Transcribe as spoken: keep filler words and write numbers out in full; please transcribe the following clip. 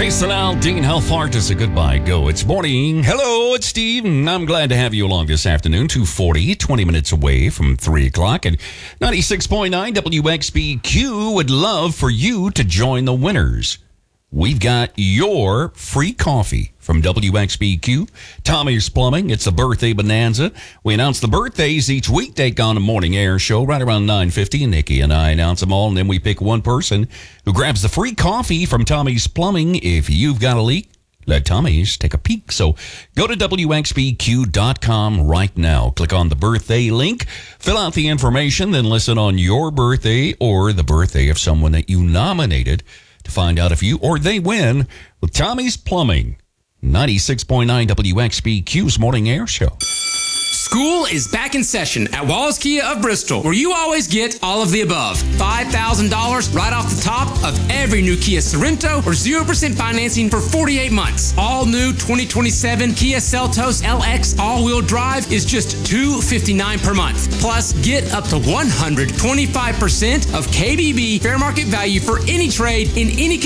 Jason Aldean, how far does a goodbye go? It's morning. Hello, it's Steve, and I'm glad to have you along this afternoon. two forty, twenty minutes away from three o'clock. And ninety-six point nine W X B Q would love for you to join the winners. We've got your free coffee from W X B Q, Tommy's Plumbing. It's the birthday bonanza. We announce the birthdays each weekday on the morning air show right around nine fifty. Nikki and I announce them all, and then we pick one person who grabs the free coffee from Tommy's Plumbing. If you've got a leak, let Tommy's take a peek. So go to W X B Q dot com right now. Click on the birthday link, fill out the information, then listen on your birthday or the birthday of someone that you nominated to find out if you or they win with Tommy's Plumbing. ninety-six point nine W X B Q's Morning Air Show. School is back in session at Wallace Kia of Bristol, where you always get all of the above. five thousand dollars right off the top of every new Kia Sorento or zero percent financing for forty-eight months. All new twenty twenty-seven Kia Seltos L X all-wheel drive is just two hundred fifty-nine dollars per month. Plus, get up to one hundred twenty-five percent of K B B fair market value for any trade in any